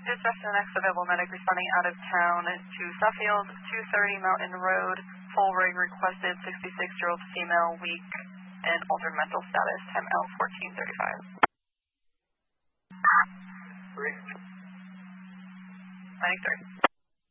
Dispatch to the next available medic responding out of town to Suffield, 230 Mountain Road. Full rig requested, 66-year-old female, weak, and altered mental status, time out 1435. 3. Medic 3.